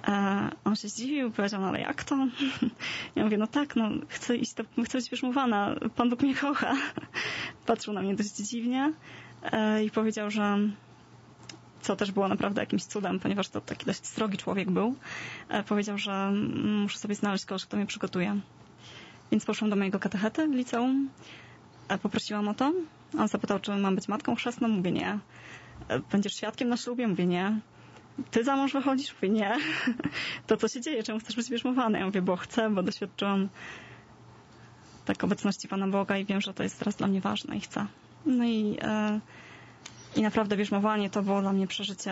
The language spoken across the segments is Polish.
On się zdziwił, powiedział, no ale jak to? Ja mówię, no tak, no chcę być bierzmowana, Pan Bóg mnie kocha. Patrzył na mnie dość dziwnie i powiedział, że co też było naprawdę jakimś cudem, ponieważ to taki dość srogi człowiek był. Powiedział, że muszę sobie znaleźć kogoś, kto mnie przygotuje. Więc poszłam do mojego katechety w liceum, poprosiłam o to. On zapytał, czy mam być matką chrzestną. Mówię, nie. Będziesz świadkiem na ślubie? Mówię, nie. Ty za mąż wychodzisz? Mówię, nie. To co się dzieje? Czemu chcesz być bierzmowany? Ja mówię, bo chcę, bo doświadczyłam tak obecności Pana Boga i wiem, że to jest teraz dla mnie ważne i chcę. No i naprawdę bierzmowanie to było dla mnie przeżycie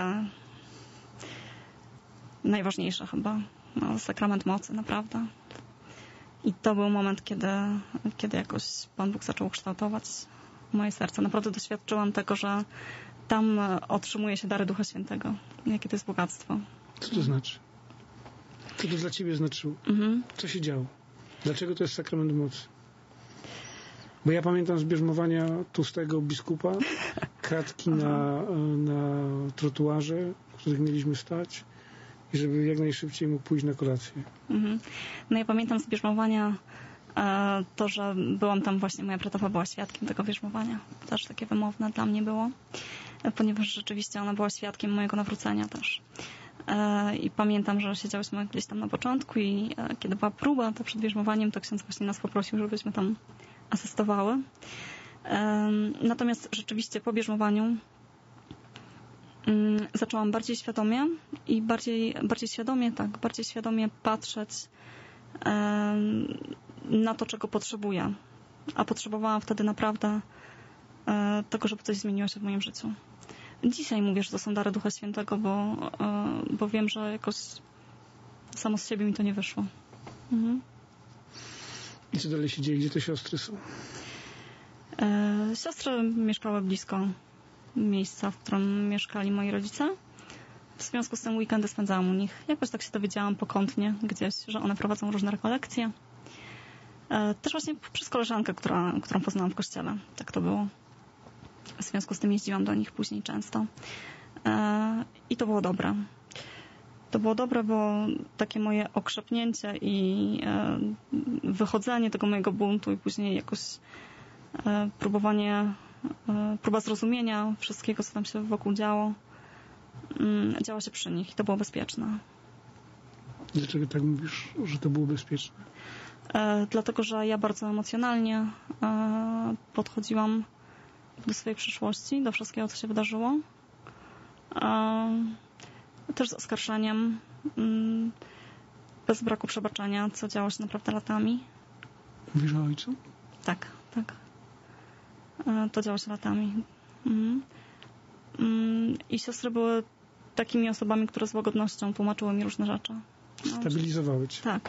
najważniejsze chyba. No, sakrament mocy, naprawdę. I to był moment, kiedy jakoś Pan Bóg zaczął kształtować moje serce. Naprawdę doświadczyłam tego, że tam otrzymuje się dary Ducha Świętego. Jakie to jest bogactwo. Co to znaczy? Co to dla ciebie znaczyło? Co się działo? Dlaczego to jest sakrament mocy? Bo ja pamiętam z bierzmowania tłustego biskupa, kratki na trotuarze, w których mieliśmy stać i żeby jak najszybciej mógł pójść na kolację. No ja pamiętam z bierzmowania to, że byłam tam właśnie, moja bratowa była świadkiem tego bierzmowania. Też takie wymowne dla mnie było, ponieważ rzeczywiście ona była świadkiem mojego nawrócenia też. I pamiętam, że siedziałyśmy gdzieś tam na początku i kiedy była próba, to przed bierzmowaniem, to ksiądz właśnie nas poprosił, żebyśmy tam asystowały. Natomiast rzeczywiście po bierzmowaniu zaczęłam bardziej świadomie i bardziej świadomie patrzeć na to, czego potrzebuję. A potrzebowałam wtedy naprawdę tego, żeby coś zmieniło się w moim życiu. Dzisiaj mówię, że to są dary Ducha Świętego, bo wiem, że jakoś samo z siebie mi to nie wyszło. I co dalej się dzieje? Gdzie te siostry są? Siostry mieszkały blisko miejsca, w którym mieszkali moi rodzice. W związku z tym weekendy spędzałam u nich. Jakoś tak się dowiedziałam pokątnie gdzieś, że one prowadzą różne rekolekcje. Też właśnie przez koleżankę, którą poznałam w kościele. Tak to było. W związku z tym jeździłam do nich później często. I to było dobre. To było dobre, bo takie moje okrzepnięcie i wychodzenie tego mojego buntu i później jakoś próba zrozumienia wszystkiego, co tam się wokół działo, działa się przy nich i to było bezpieczne. Dlaczego tak mówisz, że to było bezpieczne? Dlatego, że ja bardzo emocjonalnie podchodziłam do swojej przyszłości, do wszystkiego, co się wydarzyło. Też z oskarżeniem, bez braku przebaczenia, co działo się naprawdę latami. Mówisz o ojcu? Tak. To działo się latami. I siostry były takimi osobami, które z łagodnością tłumaczyły mi różne rzeczy. Stabilizowały cię. Tak.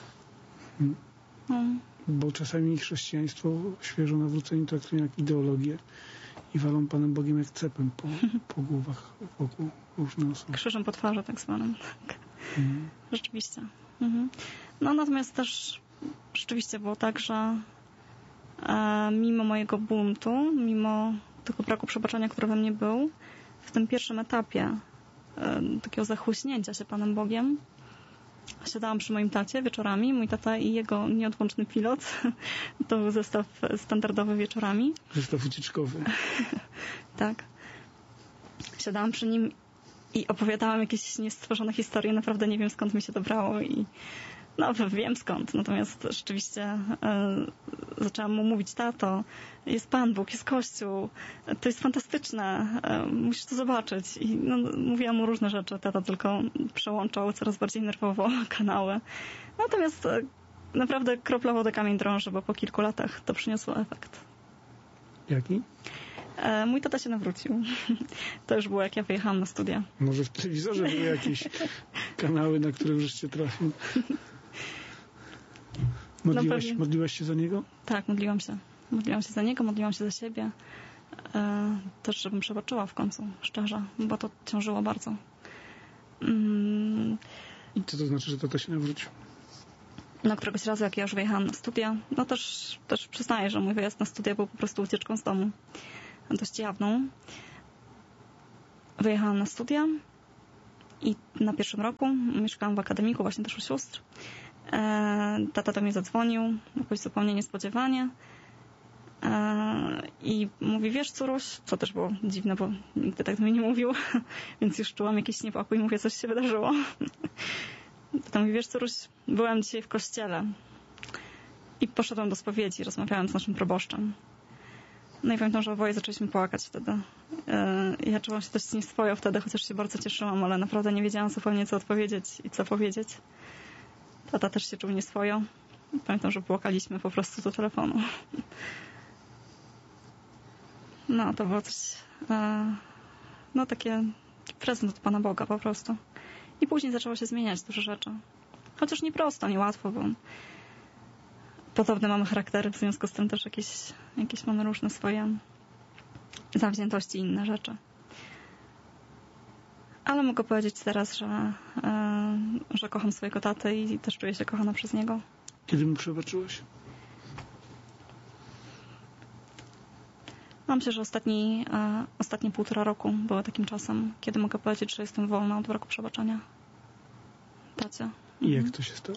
Bo czasami chrześcijaństwo świeżo nawróceni traktują jak ideologię i walą Panem Bogiem jak cepem po głowach wokół różnych osób. Krzyżem po twarzy tak zwanym. Tak. Rzeczywiście. No natomiast też rzeczywiście było tak, że mimo mojego buntu, mimo tego braku przebaczenia, który we mnie był, w tym pierwszym etapie takiego zachłyśnięcia się Panem Bogiem, siadałam przy moim tacie wieczorami. Mój tata i jego nieodłączny pilot. To był zestaw standardowy wieczorami. Zestaw ucieczkowy. Tak. Siadałam przy nim i opowiadałam jakieś niestworzone historie. Naprawdę nie wiem, skąd mi się to brało i wiem skąd. Natomiast rzeczywiście zaczęłam mu mówić: tato, jest Pan Bóg, jest Kościół, to jest fantastyczne, musisz to zobaczyć. I mówiłam mu różne rzeczy. Tata tylko przełączał coraz bardziej nerwowo kanały. Natomiast naprawdę kropla wody kamień drąży, bo po kilku latach to przyniosło efekt. Jaki? Mój tata się nawrócił. To już było, jak ja wyjechałam na studia. Może w telewizorze były jakieś kanały, na które żeście trafił? Modliłaś się za niego? Tak, modliłam się. Modliłam się za niego, modliłam się za siebie. Też, żebym przebaczyła w końcu, szczerze, bo to ciążyło bardzo. I co to znaczy, że tata się nawrócił? Któregoś razu, jak ja już wyjechałam na studia, też przyznaję, że mój wyjazd na studia był po prostu ucieczką z domu. Dość jawną. Wyjechałam na studia I na pierwszym roku mieszkałam w akademiku, właśnie też u sióstr. Tata do mnie zadzwonił, jakoś zupełnie niespodziewanie. I mówi, wiesz, córuś, co też było dziwne, bo nigdy tak do mnie nie mówił, więc już czułam jakiś niepokój i mówię, coś się wydarzyło. Tata mówi, wiesz, córuś, byłam dzisiaj w kościele i poszedłem do spowiedzi, rozmawiałem z naszym proboszczem. No i pamiętam, że oboje zaczęliśmy płakać wtedy. Ja czułam się dość nieswojo wtedy, chociaż się bardzo cieszyłam, ale naprawdę nie wiedziałam zupełnie, co odpowiedzieć i co powiedzieć. Tata też się czuł nieswojo. Pamiętam, że płakaliśmy po prostu do telefonu. No, to było coś... No, takie prezent od Pana Boga po prostu. I później zaczęło się zmieniać dużo rzeczy. Chociaż nie prosto, nie łatwo, bo podobne mamy charaktery, w związku z tym też jakieś mamy różne swoje zawziętości i inne rzeczy. Ale mogę powiedzieć teraz, że kocham swojego tatę i też czuję się kochana przez niego. Kiedy mu przebaczyłeś? Myślę, że ostatnie 1,5 roku było takim czasem, kiedy mogę powiedzieć, że jestem wolna od wyroku przebaczenia. Tacie. I jak to się stało?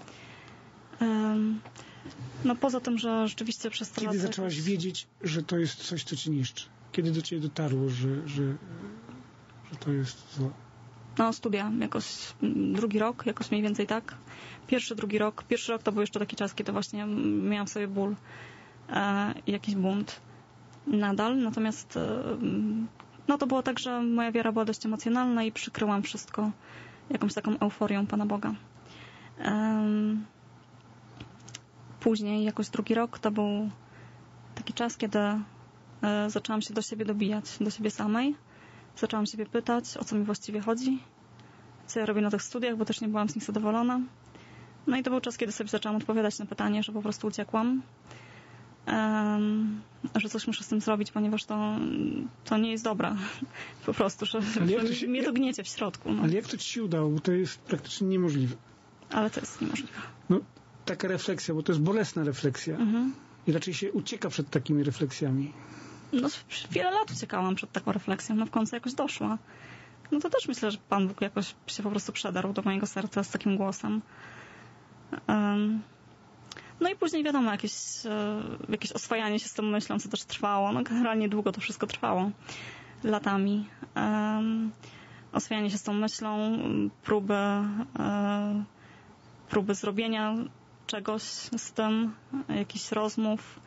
No poza tym, że rzeczywiście przez te lata... Kiedy zaczęłaś wiedzieć, że to jest coś, co ci niszczy? Kiedy do ciebie dotarło, że to jest zło? No, studia. Jakoś drugi rok, jakoś mniej więcej tak. Drugi rok. Pierwszy rok to był jeszcze taki czas, kiedy właśnie miałam w sobie ból i jakiś bunt. Nadal. Natomiast no to było tak, że moja wiara była dość emocjonalna i przykryłam wszystko jakąś taką euforią Pana Boga. Później, jakoś drugi rok, to był taki czas, kiedy zaczęłam się do siebie dobijać, do siebie samej. Zaczęłam siebie pytać, o co mi właściwie chodzi, co ja robię na tych studiach, bo też nie byłam z nich zadowolona. No i to był czas, kiedy sobie zaczęłam odpowiadać na pytanie, że po prostu uciekłam, że coś muszę z tym zrobić, ponieważ to nie jest dobre. Po prostu, że mnie to gniecie w środku. No. Ale jak to ci się udało? Bo to jest praktycznie niemożliwe. Ale to jest niemożliwe. No, taka refleksja, bo to jest bolesna refleksja. I raczej się ucieka przed takimi refleksjami. No, wiele lat uciekałam przed taką refleksją, no w końcu jakoś doszła. No to też myślę, że Pan Bóg jakoś się po prostu przedarł do mojego serca z takim głosem. No i później wiadomo, jakieś oswajanie się z tą myślą, co też trwało. No generalnie długo to wszystko trwało. Latami. Oswajanie się z tą myślą, próby zrobienia czegoś z tym, jakichś rozmów,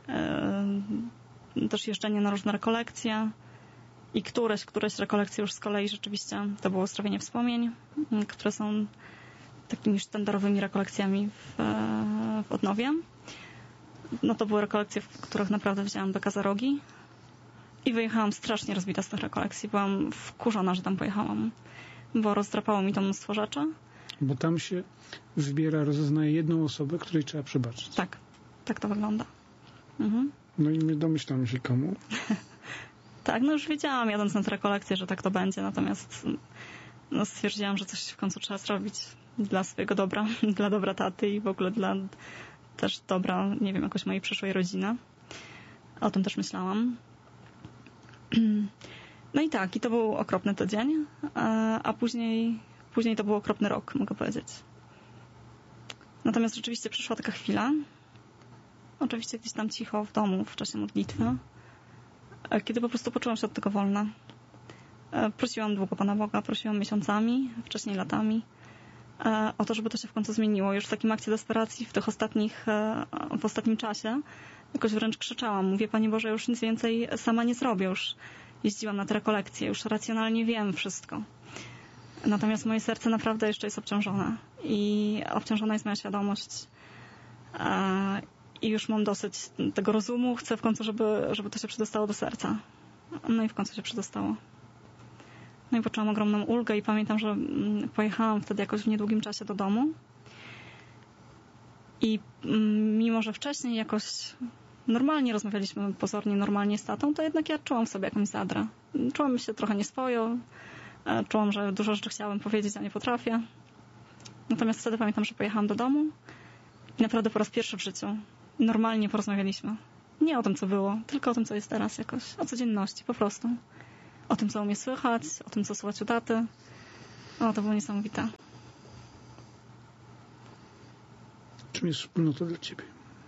też jeżdżenie na różne rekolekcje i któreś rekolekcje już z kolei rzeczywiście to było uzdrowienie wspomnień, które są takimi sztandarowymi rekolekcjami w Odnowie. No to były rekolekcje, w których naprawdę wzięłam beka za rogi i wyjechałam strasznie rozbita z tych rekolekcji. Byłam wkurzona, że tam pojechałam, bo rozdrapało mi to mnóstwo rzeczy. Bo tam się rozeznaje jedną osobę, której trzeba przebaczyć. Tak, tak to wygląda. No i domyślam się komu. Tak, no już wiedziałam jadąc na te rekolekcje, że tak to będzie, natomiast no, stwierdziłam, że coś w końcu trzeba zrobić dla swojego dobra, dla dobra taty i w ogóle dla też dobra, nie wiem, jakoś mojej przyszłej rodziny. O tym też myślałam. No i tak, i to był okropny to dzień, a później to był okropny rok, mogę powiedzieć. Natomiast rzeczywiście przyszła taka chwila, oczywiście gdzieś tam cicho w domu w czasie modlitwy, kiedy po prostu poczułam się od tego wolna. Prosiłam długo Pana Boga, prosiłam miesiącami, wcześniej latami o to, żeby to się w końcu zmieniło. Już w takim akcie desperacji w ostatnim czasie jakoś wręcz krzyczałam. Mówię, Panie Boże, już nic więcej sama nie zrobię. Już jeździłam na te rekolekcje, już racjonalnie wiem wszystko. Natomiast moje serce naprawdę jeszcze jest obciążone. I obciążona jest moja świadomość. I już mam dosyć tego rozumu. Chcę w końcu, żeby to się przedostało do serca. No i w końcu się przedostało. No i poczułam ogromną ulgę i pamiętam, że pojechałam wtedy jakoś w niedługim czasie do domu. I mimo, że wcześniej jakoś normalnie rozmawialiśmy, pozornie normalnie z tatą, to jednak ja czułam w sobie jakąś zadrę. Czułam się trochę nieswojo. Czułam, że dużo rzeczy chciałam powiedzieć, a nie potrafię. Natomiast wtedy pamiętam, że pojechałam do domu i naprawdę po raz pierwszy w życiu normalnie porozmawialiśmy. Nie o tym, co było, tylko o tym, co jest teraz jakoś. O codzienności po prostu. O tym, co u mnie słychać, o tym, co słychać u taty. O, to było niesamowite. Czym jest wspólnota dla ciebie?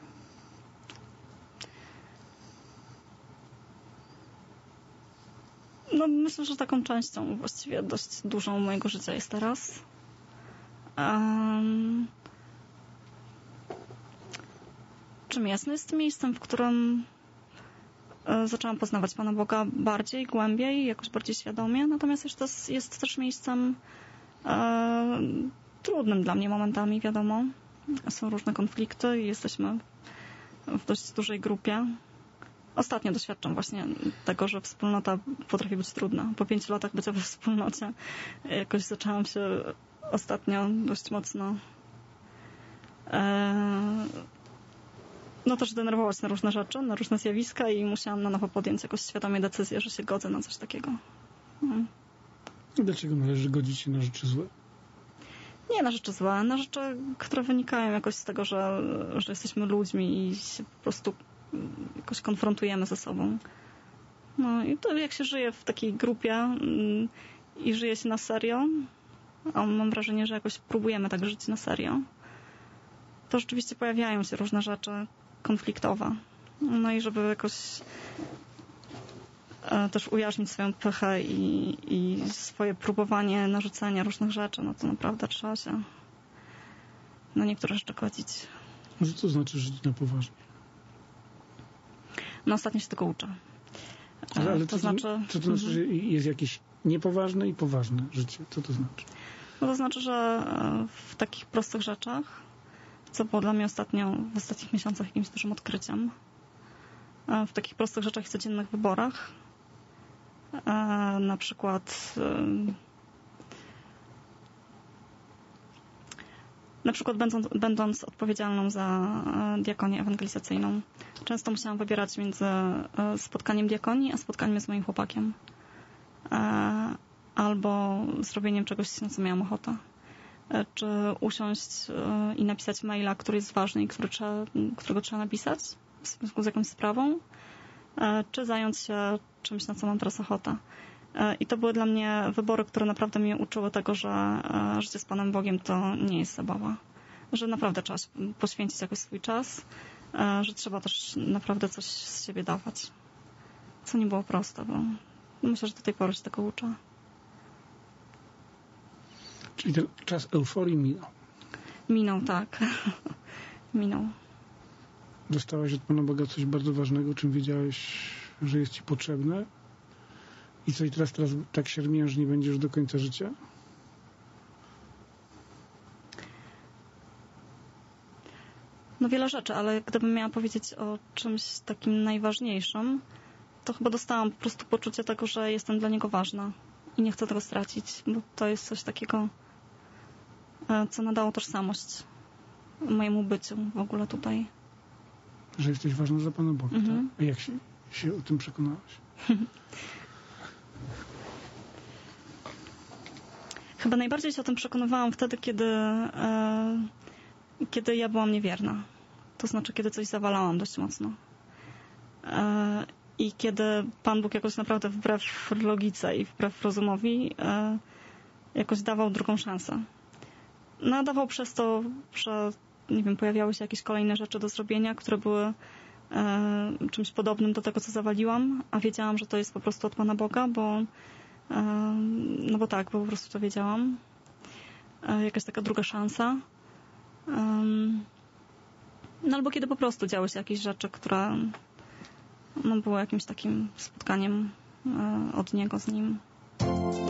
No, myślę, że taką częścią właściwie dość dużą mojego życia jest teraz. Czym jest? No, jest miejscem, w którym zaczęłam poznawać Pana Boga bardziej, głębiej, jakoś bardziej świadomie. Natomiast jest też miejscem trudnym dla mnie momentami, wiadomo. Są różne konflikty i jesteśmy w dość dużej grupie. Ostatnio doświadczam właśnie tego, że wspólnota potrafi być trudna. Po 5 latach bycia we wspólnocie jakoś zaczęłam się ostatnio dość mocno też denerwować na różne rzeczy, na różne zjawiska i musiałam na nowo podjąć jakoś świadomie decyzję, że się godzę na coś takiego. Dlaczego należy godzić się na rzeczy złe? Nie na rzeczy złe, na rzeczy, które wynikają jakoś z tego, że jesteśmy ludźmi i się po prostu jakoś konfrontujemy ze sobą. No i to jak się żyje w takiej grupie i żyje się na serio, a mam wrażenie, że jakoś próbujemy tak żyć na serio, to rzeczywiście pojawiają się różne rzeczy konfliktowe. No i żeby jakoś też ujarzmić swoją pychę i swoje próbowanie narzucenia różnych rzeczy, no to naprawdę trzeba się na niektóre rzeczy godzić. Co to znaczy żyć na poważnie? No ostatnio się tego uczę. Ale co to znaczy, że jest jakieś niepoważne i poważne życie? Co to znaczy? No to znaczy, że w takich prostych rzeczach, co było dla mnie w ostatnich miesiącach jakimś dużym odkryciem, w takich prostych rzeczach i codziennych wyborach, na przykład będąc odpowiedzialną za diakonię ewangelizacyjną, często musiałam wybierać między spotkaniem diakonii a spotkaniem z moim chłopakiem. Albo zrobieniem czegoś, na co miałam ochotę. Czy usiąść i napisać maila, który jest ważny i którego trzeba napisać w związku z jakąś sprawą, czy zająć się czymś, na co mam teraz ochotę. I to były dla mnie wybory, które naprawdę mnie uczyły tego, że życie z Panem Bogiem to nie jest zabawa. Że naprawdę trzeba poświęcić jakoś swój czas, że trzeba też naprawdę coś z siebie dawać. Co nie było proste, bo myślę, że do tej pory się tego uczę. Czyli ten czas euforii minął? Minął, tak. Minął. Dostałaś od Pana Boga coś bardzo ważnego, czym wiedziałeś, że jest Ci potrzebne? I co, i teraz tak siermiężnie będziesz do końca życia? No wiele rzeczy, ale gdybym miała powiedzieć o czymś takim najważniejszym, to chyba dostałam po prostu poczucie tego, że jestem dla Niego ważna i nie chcę tego stracić, bo to jest coś takiego, co nadało tożsamość mojemu byciu w ogóle tutaj. Że jesteś ważna za Pana Boga, tak? A jak się o tym przekonałaś? Chyba najbardziej się o tym przekonywałam wtedy, kiedy ja byłam niewierna. To znaczy, kiedy coś zawalałam dość mocno. I kiedy Pan Bóg jakoś naprawdę wbrew logice i wbrew rozumowi jakoś dawał drugą szansę. No a dawał przez to, że nie wiem, pojawiały się jakieś kolejne rzeczy do zrobienia, które były czymś podobnym do tego, co zawaliłam, a wiedziałam, że to jest po prostu od Pana Boga, bo bo po prostu to wiedziałam. Jakaś taka druga szansa. No albo kiedy po prostu działy się jakieś rzeczy, które były jakimś takim spotkaniem od Niego z Nim.